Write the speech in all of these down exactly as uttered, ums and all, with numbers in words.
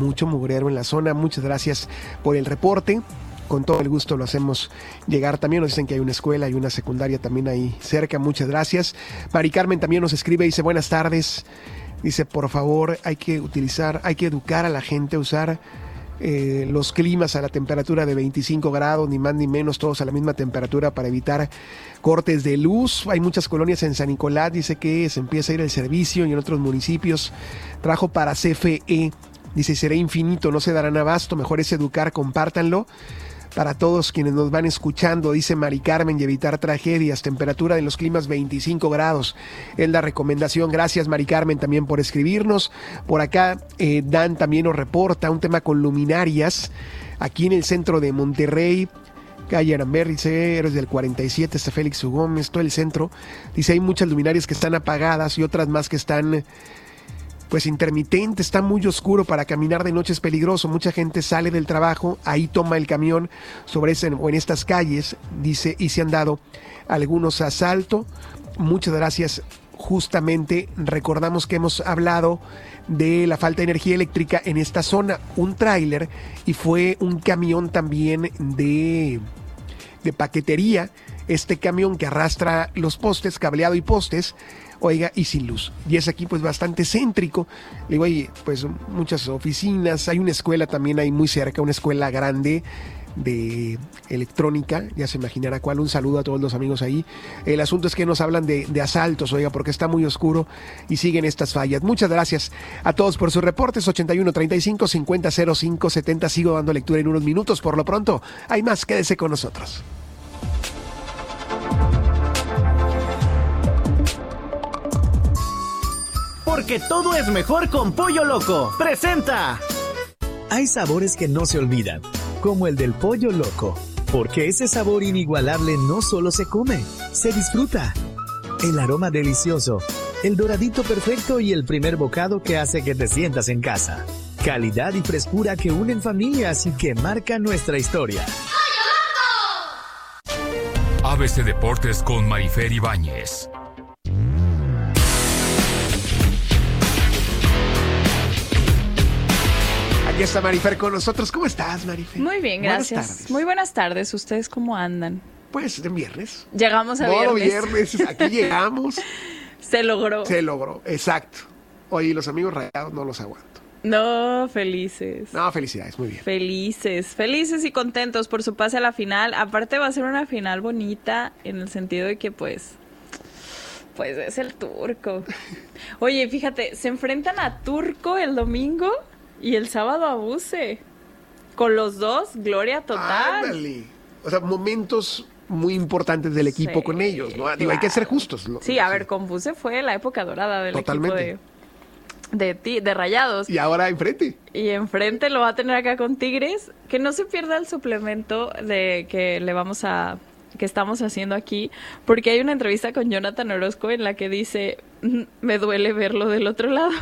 mucho mugrero en la zona. Muchas gracias por el reporte. Con todo el gusto lo hacemos llegar. También nos dicen que hay una escuela y una secundaria también ahí cerca. Muchas gracias. Mari Carmen también nos escribe, dice buenas tardes. Dice, por favor, hay que utilizar, hay que educar a la gente a usar eh, los climas a la temperatura de veinticinco grados, ni más ni menos, todos a la misma temperatura para evitar cortes de luz. Hay muchas colonias en San Nicolás, dice que se empieza a ir el servicio y en otros municipios. Trajo para C F E, dice, será infinito, no se darán abasto, mejor es educar, compártanlo. Para todos quienes nos van escuchando, dice Mari Carmen, y evitar tragedias, temperatura en los climas veinticinco grados, es la recomendación. Gracias Mari Carmen también por escribirnos. Por acá eh, Dan también nos reporta un tema con luminarias, aquí en el centro de Monterrey, calle Aramber, dice, eres del cuarenta y siete, está Félix U. Gómez, todo el centro, dice, hay muchas luminarias que están apagadas y otras más que están pues intermitente, está muy oscuro, para caminar de noche es peligroso, mucha gente sale del trabajo, ahí toma el camión sobre ese, o en estas calles, dice, y se han dado algunos asaltos. Muchas gracias. Justamente recordamos que hemos hablado de la falta de energía eléctrica en esta zona, un tráiler y fue un camión también de, de paquetería, este camión que arrastra los postes, cableado y postes, oiga, y sin luz. Y es aquí pues bastante céntrico. Le digo, hay pues muchas oficinas, hay una escuela también ahí muy cerca, una escuela grande de electrónica, ya se imaginará cuál. Un saludo a todos los amigos ahí. El asunto es que nos hablan de, de asaltos, oiga, porque está muy oscuro y siguen estas fallas. Muchas gracias a todos por sus reportes. Ochenta y uno, treinta y cinco, cincuenta, cero cinco, setenta. Sigo dando lectura en unos minutos. Por lo pronto, hay más, quédese con nosotros. Porque todo es mejor con Pollo Loco. ¡Presenta! Hay sabores que no se olvidan, como el del Pollo Loco, porque ese sabor inigualable no solo se come, se disfruta. El aroma delicioso, el doradito perfecto y el primer bocado que hace que te sientas en casa. Calidad y frescura que unen familias y que marcan nuestra historia. ¡Pollo Loco! A B C Deportes con Marifer Ibáñez. Aquí está Marifer con nosotros. ¿Cómo estás, Marifer? Muy bien, gracias. Buenas tardes. Muy buenas tardes. ¿Ustedes cómo andan? Pues de viernes. Llegamos a Modo viernes. viernes. Aquí llegamos. Se logró. Se logró, exacto. Oye, los amigos rayados no los aguanto. No, felices. No, felicidades, muy bien. Felices, felices y contentos por su pase a la final. Aparte va a ser una final bonita en el sentido de que pues... Pues es el Turco. Oye, fíjate, se enfrentan a Turco el domingo... Y el sábado a Buse. Con los dos, gloria total. Ándale. O sea, momentos muy importantes del equipo sí, con ellos, ¿no? Digo, claro. Hay que ser justos, ¿no? Sí, a ver, con Buse fue la época dorada del Totalmente. equipo de, de, de Rayados. Y ahora enfrente. Y enfrente lo va a tener acá con Tigres. Que no se pierda el suplemento de que le vamos a... que estamos haciendo aquí. Porque hay una entrevista con Jonathan Orozco en la que dice, me duele verlo del otro lado.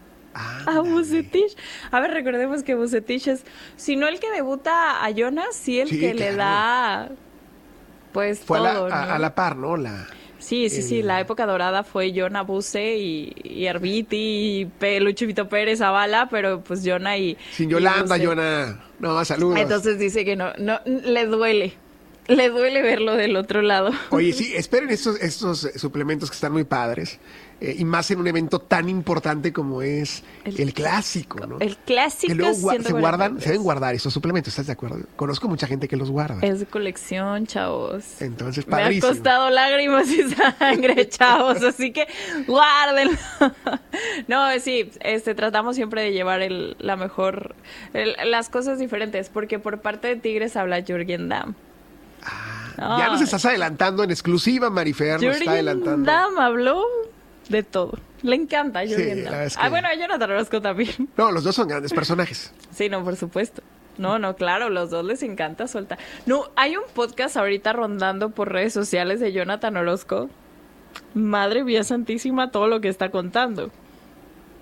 A Vucetich. A ver, recordemos que Vucetich es, si no el que debuta a Jonas, sí el sí, que claro. le da, pues fue todo, a, la, ¿no? a, a la par, ¿no? La, sí, sí, el... sí, la época dorada fue Jonah, Buse y, y Arbiti y P, Luchito Pérez, Zavala, pero pues Jonah y... Sin Yolanda, y Jonah. No, saludos. Entonces dice que no, no, le duele. Le duele verlo del otro lado. Oye, sí, esperen estos, estos suplementos que están muy padres. Eh, y más en un evento tan importante como es el, el clásico, ¿no? El clásico. Que luego gua- se guardan, se deben guardar estos suplementos, ¿estás de acuerdo? Conozco mucha gente que los guarda. Es de colección, chavos. Entonces, padrísimo. Me ha costado lágrimas y sangre, chavos, así que guárdenlo. No, sí, este, tratamos siempre de llevar el, la mejor, el, las cosas diferentes, porque por parte de Tigres habla Jürgen Damm. Ah, oh. Ya nos estás adelantando en exclusiva, Marifer, nos está adelantando. Damm habló de todo. Le encanta Jürgen sí, Damm. Es que... Ah, bueno, a Jonathan Orozco también. No, los dos son grandes personajes. Sí, no, por supuesto. No, no, claro, los dos les encanta soltar. No, hay un podcast ahorita rondando por redes sociales de Jonathan Orozco. Madre mía santísima, todo lo que está contando.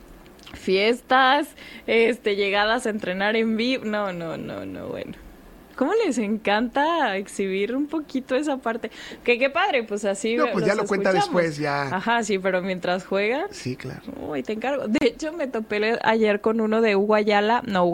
Fiestas, este, llegadas a entrenar en vivo. No, no, no, no, bueno. ¿Cómo les encanta exhibir un poquito esa parte? Que qué padre, pues así. No, pues ya lo cuenta escuchamos. después, ya. Ajá, sí, pero mientras juega. Sí, claro. Uy, te encargo. De hecho, me topé ayer con uno de Hugo Ayala, no,